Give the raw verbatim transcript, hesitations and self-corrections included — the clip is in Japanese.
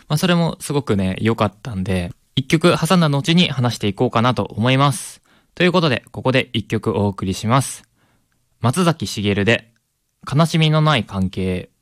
まあそれもすごくね、良かったんで、一曲挟んだ後に話していこうかなと思います。ということで、ここで一曲お送りします。松崎しげるで、悲しみのない関係。